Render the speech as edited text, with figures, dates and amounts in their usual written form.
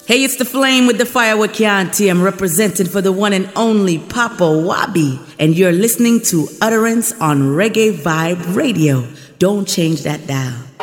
Hey, it's the flame with the fire we can't tame, represented for the one and only Papa Wabi. And you're listening to Utterance on Reggae Vibe Radio. Don't change that dial.